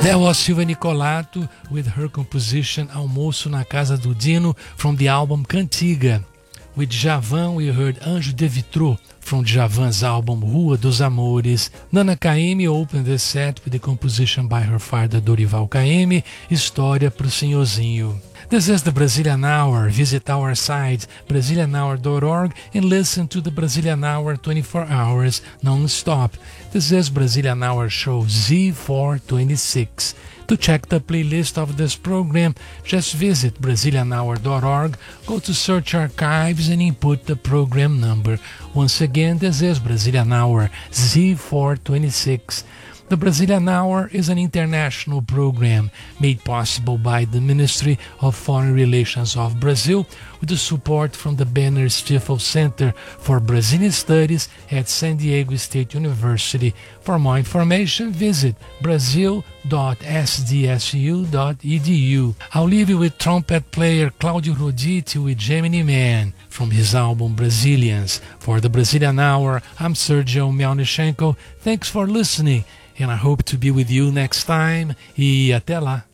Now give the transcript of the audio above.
That was Silvia Nicolato with her composition Almoço na Casa do Dino from the album Cantiga. With Djavan, we heard Anjo de Vitrô from Djavan's album Rua dos Amores. Nana Caymmi opened the set with the composition by her father Dorival Caymmi, História pro Senhorzinho. This is the Brazilian Hour. Visit our site, brazilianhour.org, and listen to the Brazilian Hour 24 hours non-stop. This is Brazilian Hour Show Z426. To check the playlist of this program, just visit brazilianhour.org, go to Search Archives, and input the program number. Once again, this is Brazilian Hour Z426. The Brazilian Hour is an international program made possible by the Ministry of Foreign Relations of Brazil with the support from the Banner Stifel Center for Brazilian Studies at San Diego State University. For more information, visit brazil.sdsu.edu. I'll leave you with trumpet player Claudio Roditi with Gemini Man from his album Brazilians. For the Brazilian Hour, I'm Sergio Melnichenko. Thanks for listening. And I hope to be with you next time. E até lá.